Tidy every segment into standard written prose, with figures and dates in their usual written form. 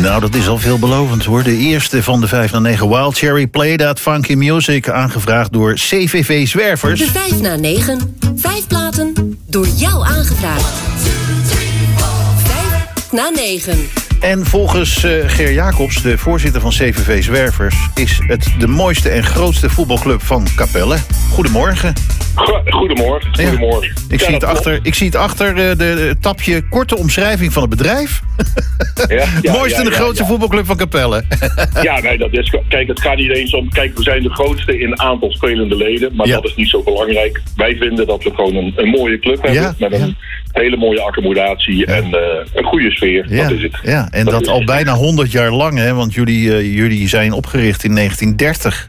Nou, dat is al veelbelovend hoor. De eerste van de 5 naar 9 Wild Cherry Play That Funky Music, aangevraagd door CVV Zwervers. De 5 naar 9. 5 platen door jou aangevraagd. 5 naar 9. En volgens Ger Jacobs, de voorzitter van CVV Zwervers, is het de mooiste en grootste voetbalclub van Capelle. Goedemorgen. Goedemorgen. Ja. Goedemorgen. Ik zie het achter de tapje korte omschrijving van het bedrijf. Ja, mooiste en grootste voetbalclub van Capelle. Ja, nee, dat is. Kijk, het gaat niet eens om. Kijk, we zijn de grootste in aantal spelende leden, maar dat is niet zo belangrijk. Wij vinden dat we gewoon een mooie club hebben met een hele mooie accommodatie en een goede sfeer. Ja, dat is het. Ja, en dat al bijna 100 jaar lang, hè? Want jullie zijn opgericht in 1930.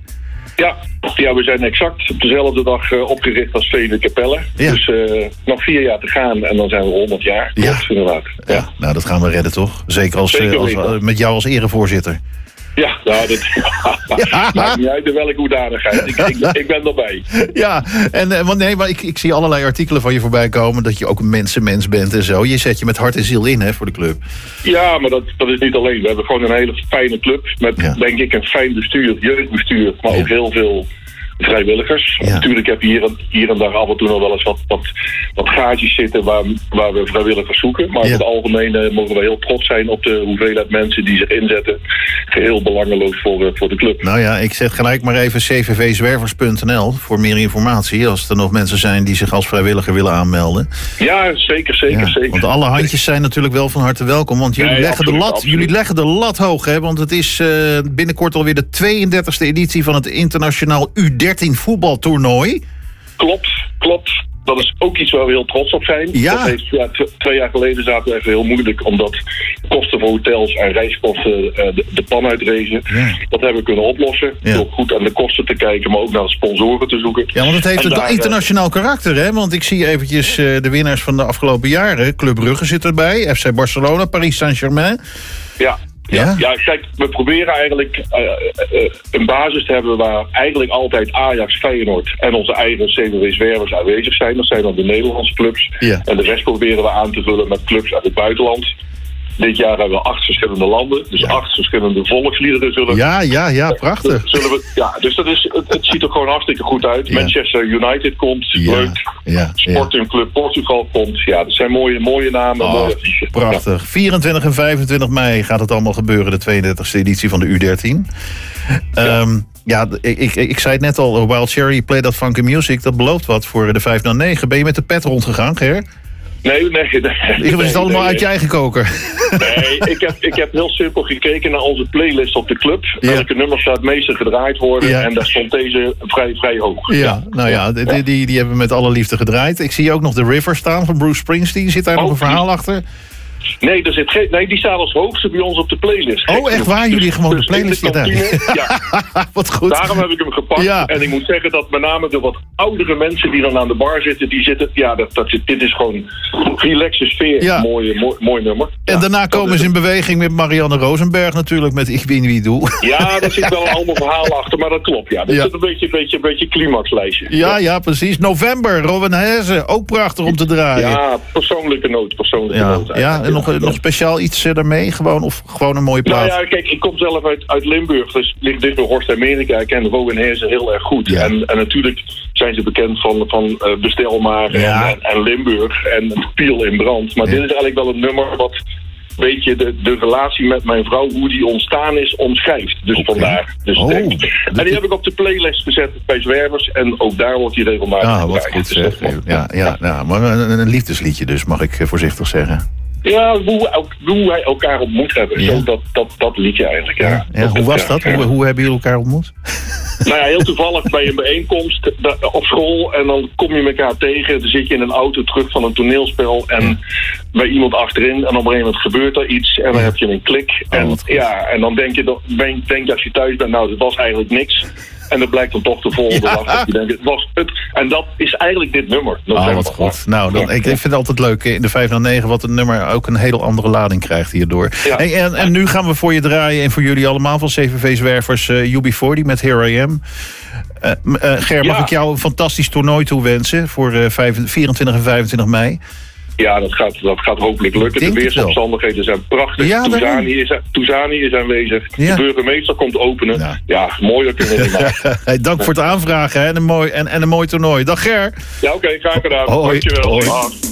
Ja, we zijn exact op dezelfde dag opgericht als VV Capelle. Ja. Dus nog 4 jaar te gaan en dan zijn we 100 jaar. Ja. Klopt, inderdaad. Ja. Nou, dat gaan we redden, toch? Zeker met jou als erevoorzitter. Ja, nou, dat maakt niet uit in welke hoedanigheid. Ik ben erbij. Ja, maar ik zie allerlei artikelen van je voorbij komen dat je ook een mensenmens bent en zo. Je zet je met hart en ziel in, hè, voor de club. Ja, maar dat is niet alleen. We hebben gewoon een hele fijne club met, denk ik, een fijn bestuur, jeugdbestuur, maar ook heel veel vrijwilligers. Ja. Natuurlijk heb je hier en daar af en toe nog wel eens wat gaatjes zitten waar we vrijwilligers zoeken. Maar over het algemeen mogen we heel trots zijn op de hoeveelheid mensen die zich inzetten. Geheel belangeloos voor de club. Nou ja, ik zet gelijk maar even cvvzwervers.nl voor meer informatie. Als er nog mensen zijn die zich als vrijwilliger willen aanmelden. Ja, zeker. Want alle handjes zijn natuurlijk wel van harte welkom. Want jullie leggen de lat hoog, hè? Want het is binnenkort alweer de 32e editie van het internationaal U13 voetbaltoernooi. Klopt. Dat is ook iets waar we heel trots op zijn. Ja. Dat heeft, 2 jaar geleden zaten we even heel moeilijk, omdat kosten voor hotels en reiskosten de pan uitrezen. Ja. Dat hebben we kunnen oplossen. Door goed aan de kosten te kijken, maar ook naar de sponsoren te zoeken. Ja, want het heeft een internationaal karakter, hè? Want ik zie eventjes de winnaars van de afgelopen jaren. Club Brugge zit erbij, FC Barcelona, Paris Saint-Germain. Ja, kijk, we proberen eigenlijk een basis te hebben waar eigenlijk altijd Ajax, Feyenoord en onze eigen CVV Zwervers aanwezig zijn. Dat zijn dan de Nederlandse clubs. Ja. En de rest proberen we aan te vullen met clubs uit het buitenland. Dit jaar hebben we 8 verschillende landen. Dus 8 verschillende volksliederen zullen... Ja, prachtig. Dus het ziet er gewoon hartstikke goed uit. Ja. Manchester United komt, leuk. Sporting Club Portugal komt. Ja, dat zijn mooie namen. Mooie affiches. Prachtig. 24 en 25 mei gaat het allemaal gebeuren. De 32e editie van de U13. Ik zei het net al. Wild Cherry Play That Funky Music. Dat belooft wat voor de 5 naar 9. Ben je met de pet rondgegaan, Ger? Nee. Is het allemaal uit je eigen koker? Nee, ik heb heel simpel gekeken naar onze playlist op de club. Welke nummers daar het meeste gedraaid worden. Ja. En daar stond deze vrij hoog. Ja, die hebben we met alle liefde gedraaid. Ik zie ook nog The River staan van Bruce Springsteen. Zit daar nog een verhaal achter? Nee, die staat als hoogste bij ons op de playlist. Echt waar? Jullie gewoon de playlist gedaan? Ja. Wat goed. Daarom heb ik hem gepakt. Ja. En ik moet zeggen dat met name de wat oudere mensen die dan aan de bar zitten, dit is gewoon relaxe sfeer. Ja. Mooi nummer. En daarna komen ze in beweging met Marianne Rosenberg natuurlijk, met Ik Win Wie Doe. Ja, daar zit wel een ander verhaal achter, maar dat klopt. Ja, dat zit een beetje climaxlijstje. Ja, precies. November, Robin Hezen, ook prachtig om te draaien. Ja, persoonlijke noot. Ja, en nog speciaal iets daarmee? Gewoon een mooie plaat? Nou ja, kijk, ik kom zelf uit Limburg, dus ligt dicht bij Horst Amerika. Ik ken Robin Hezen heel erg goed. Ja. En natuurlijk zijn ze bekend van Bestel maar en Limburg en Piel in brand. Maar dit is eigenlijk wel een nummer wat een beetje de relatie met mijn vrouw, hoe die ontstaan is, omschrijft. Dus vandaar. En die heb ik op de playlist gezet bij Zwervers en ook daar wordt die regelmatig wat goed zeg. Maar een liefdesliedje dus, mag ik voorzichtig zeggen. Ja, hoe wij elkaar ontmoet hebben. Zo dat liedje eigenlijk, ja. Hoe was dat? Hoe hebben jullie elkaar ontmoet? Nou ja, heel toevallig bij een bijeenkomst op school. En dan kom je elkaar tegen. Dan zit je in een auto terug van een toneelspel. En bij iemand achterin. En op een gegeven moment gebeurt er iets. En dan heb je een klik. En dan denk je als je thuis bent, nou, dat was eigenlijk niks. En dat blijkt dan toch de volgende dag. Dat je denkt, het was het. En dat is eigenlijk dit nummer. Wat goed. Nou, ik vind het altijd leuk in de 5 naar 9... wat een nummer ook een hele andere lading krijgt hierdoor. Ja. En nu gaan we voor je draaien... en voor jullie allemaal van CVV Zwervers... UB40 met Here I Am. Ger, mag ik jou een fantastisch toernooi toewensen... voor 24 en 25 mei? Ja, dat gaat hopelijk lukken. De weersomstandigheden zijn prachtig. Ja, Touzani is aanwezig. Ja. De burgemeester komt openen. Ja, mooier kunnen we niet maken. Hey, dank voor het aanvragen hè? En een mooi toernooi. Dag Ger. Ja, oké, graag gedaan. Hoi. Dankjewel. Hoi.